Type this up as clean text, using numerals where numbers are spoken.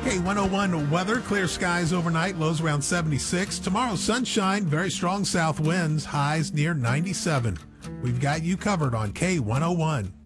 K101 weather, clear skies overnight, lows around 76. Tomorrow, sunshine, very strong south winds, highs near 97. We've got you covered on K101.